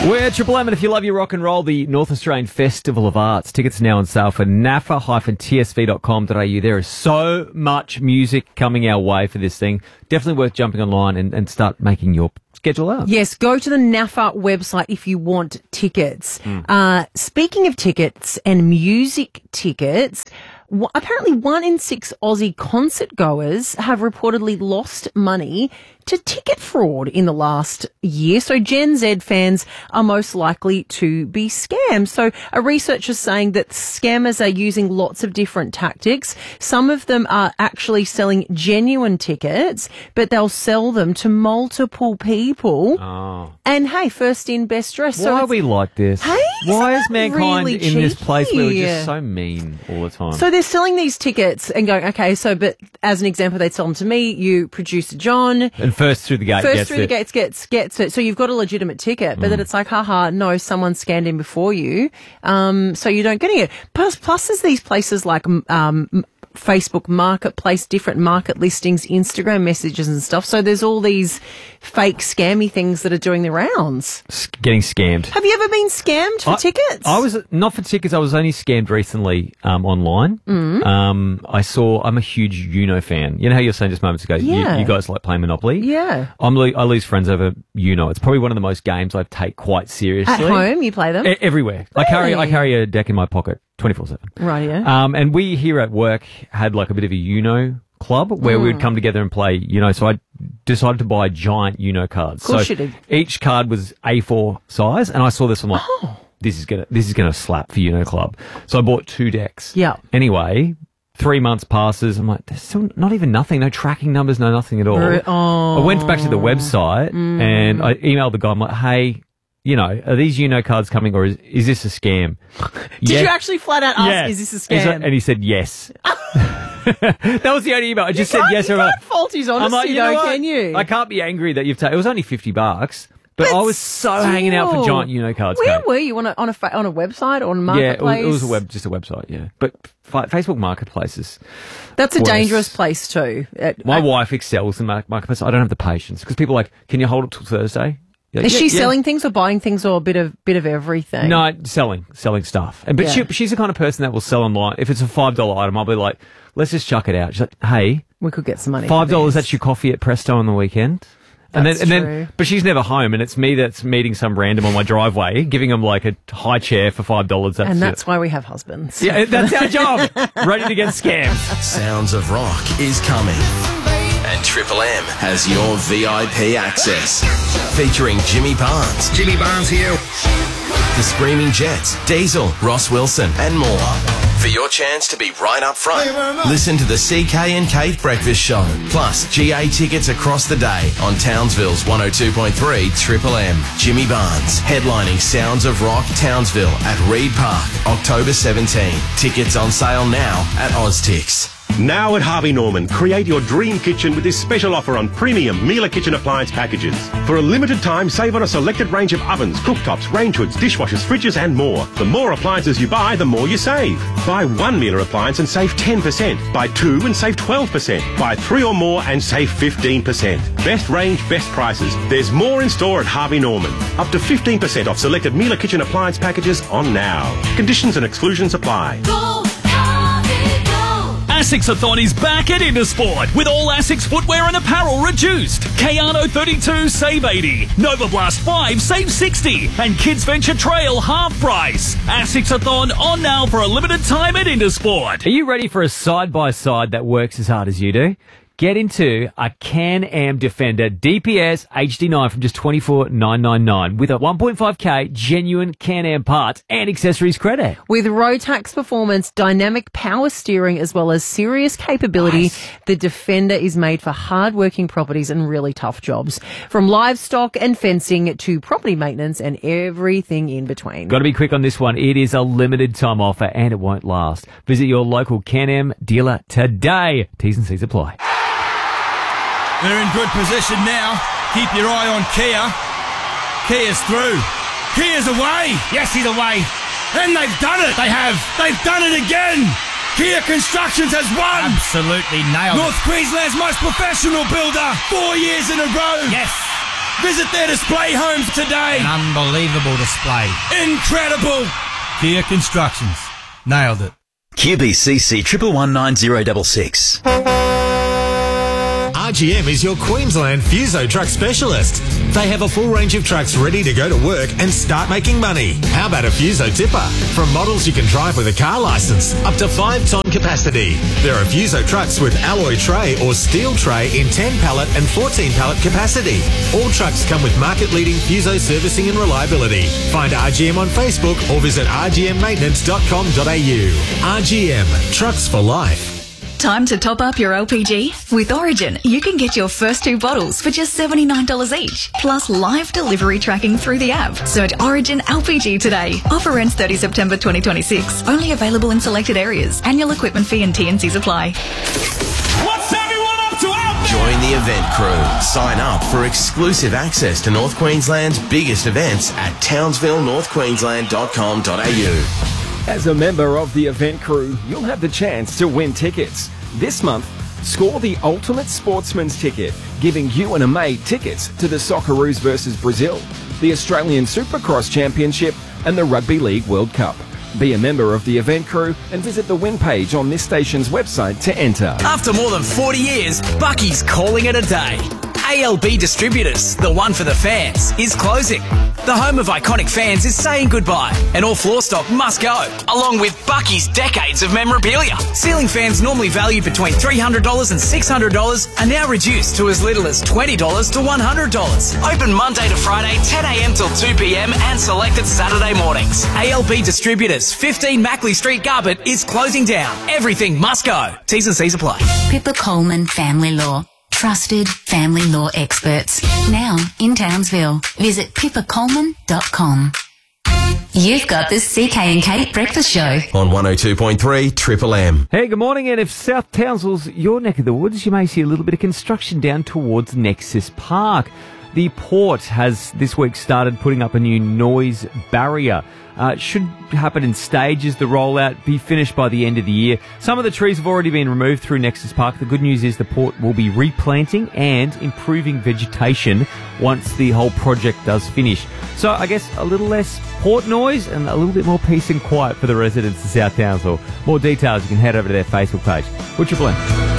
We're Triple M, and if you love your rock and roll, the North Australian Festival of Arts. Tickets now on sale for nafa-tsv.com.au. There is so much music coming our way for this thing. Definitely worth jumping online and start making your schedule out. Yes, go to the NAFA website if you want tickets. Speaking of tickets and music tickets, apparently 1 in 6 Aussie concert goers have reportedly lost money to ticket fraud in the last year. So Gen Z fans are most likely to be scammed. So a researcher is saying that scammers are using lots of different tactics. Some of them are actually selling genuine tickets, but they'll sell them to multiple people. Oh. And hey, first in, best dressed. Why are we like this? Hey, why is mankind really in this place where we're cheeky? just so mean all the time? So they're selling these tickets and going, okay, so, but as an example, they'd sell them to me, you, producer John. And first through the gate First gets through the gates gets it. So you've got a legitimate ticket, but then it's like, haha, no, someone scanned in before you. So you don't get it. Plus there's these places like, Facebook Marketplace, different market listings, Instagram messages and stuff. So there's all these fake scammy things that are doing the rounds. Getting scammed. Have you ever been scammed for tickets? I was not for tickets. I was only scammed recently online. I'm a huge Uno fan. You know how you were saying just moments ago, Yeah. you guys like playing Monopoly? Yeah. I lose friends over Uno. It's probably one of the most games I take quite seriously. At home, you play them? Everywhere. Really? I carry a deck in my pocket 24/7. Right, yeah. And we here at work had like a bit of a Uno club where we would come together and play Uno. So I decided to buy giant Uno cards. Of course So you did. each card was A4 size, and I saw this. I'm like, this is gonna slap for Uno Club. So I bought 2 decks. Yeah. Anyway, 3 months passes. I'm like, there's still not even nothing. No tracking numbers. No nothing at all. I went back to the website and I emailed the guy. I'm like, hey, you know, are these Uno cards coming, or is this a scam? Did you actually flat out ask, is this a scam? And he said yes. That was the only email. I just said yes. You can't fault his honesty, I'm like, you know though, what? can you? I can't be angry that you've taken. It was only $50, but I was so hanging out for giant Uno cards. Where Kate. were you on a website or on a Yeah, marketplace? it was just a website. Yeah, but Facebook Marketplaces. That's a worse. dangerous place too. My wife excels in marketplace. I don't have the patience because people are like, can you hold it till Thursday? Is she selling things or buying things or a bit of everything? No, selling stuff. But she's the kind of person that will sell online. If it's a $5 item, I'll be like, let's just chuck it out. She's like, hey, we could get some money. $5. That's your coffee at Presto on the weekend. That's and true. then, but she's never home, and it's me that's meeting some random on my driveway, giving them like a high chair for $5. That's why we have husbands. Yeah, that's our job. Ready to get scammed. Sounds of Rock is coming. And Triple M has your VIP access. Featuring Jimmy Barnes. Jimmy Barnes here. The Screaming Jets, Diesel, Ross Wilson, and more. For your chance to be right up front, listen to the CK and Kate Breakfast Show. Plus, GA tickets across the day on Townsville's 102.3 Triple M. Jimmy Barnes, headlining Sounds of Rock Townsville at Reed Park, October 17. Tickets on sale now at Oztix. Now at Harvey Norman, create your dream kitchen with this special offer on premium Miele kitchen appliance packages. For a limited time, save on a selected range of ovens, cooktops, range hoods, dishwashers, fridges and more. The more appliances you buy, the more you save. Buy 1 Miele appliance and save 10%. Buy 2 and save 12%. Buy 3 or more and save 15%. Best range, best prices. There's more in store at Harvey Norman. Up to 15% off selected Miele kitchen appliance packages on now. Conditions and exclusions apply. Asics-a-thon is back at Intersport with all Asics footwear and apparel reduced. Kayano 32 save 80, Nova Blast 5 save 60, and Kids Venture Trail half price. Asics-a-thon on now for a limited time at Intersport. Are you ready for a side-by-side that works as hard as you do? Get into a Can-Am Defender DPS HD9 from just $24,999 with a 1.5K genuine Can-Am parts and accessories credit. With Rotax performance, dynamic power steering, as well as serious capability, the Defender is made for hard-working properties and really tough jobs. From livestock and fencing to property maintenance and everything in between. Got to be quick on this one. It is a limited time offer and it won't last. Visit your local Can-Am dealer today. T's and C's apply. They're in good position now. Keep your eye on Kia. Kia's through. Kia's away. Yes, he's away. And they've done it. They have. They've done it again. Kia Constructions has won. Absolutely nailed North it. Queensland's most professional builder. 4 years in a row. Yes. Visit their display homes today. An unbelievable display. Incredible. Kia Constructions. Nailed it. QBCC 1119066. RGM is your Queensland Fuso truck specialist. They have a full range of trucks ready to go to work and start making money. How about a Fuso tipper? From models you can drive with a car licence up to 5-ton capacity. There are Fuso trucks with alloy tray or steel tray in 10 pallet and 14 pallet capacity. All trucks come with market-leading Fuso servicing and reliability. Find RGM on Facebook or visit rgmmaintenance.com.au. RGM, trucks for life. Time to top up your LPG? With Origin, you can get your first 2 bottles for just $79 each, plus live delivery tracking through the app. Search Origin LPG today. Offer ends 30 September 2026. Only available in selected areas. Annual equipment fee and T&Cs apply. What's everyone up to out there? Join the event crew. Sign up for exclusive access to North Queensland's biggest events at townsvillenorthqueensland.com.au. As a member of the event crew, you'll have the chance to win tickets. This month, score the ultimate sportsman's ticket, giving you and a mate tickets to the Socceroos versus Brazil, the Australian Supercross Championship and the Rugby League World Cup. Be a member of the event crew and visit the win page on this station's website to enter. After more than 40 years, Bucky's calling it a day. ALB Distributors, the one for the fans, is closing. The home of iconic fans is saying goodbye, and all floor stock must go, along with Bucky's decades of memorabilia. Ceiling fans normally valued between $300 and $600 are now reduced to as little as $20 to $100. Open Monday to Friday, 10 a.m. till 2 p.m. and selected Saturday mornings. ALB Distributors, 15 Mackley Street, Garbutt, is closing down. Everything must go. T's and C's apply. Pippa Coleman Family Law. Trusted family law experts. Now in Townsville. Visit pippacoleman.com. You've got the CK and Kate Breakfast Show. On 102.3 Triple M. Hey, good morning. And if South Townsville's your neck of the woods, you may see a little bit of construction down towards Nexus Park. The Port has this week started putting up a new noise barrier. It should happen in stages, the rollout, be finished by the end of the year. Some of the trees have already been removed through Nexus Park. The good news is the Port will be replanting and improving vegetation once the whole project does finish. So I guess a little less Port noise and a little bit more peace and quiet for the residents of South Townsville. More details, you can head over to their Facebook page. Triple M.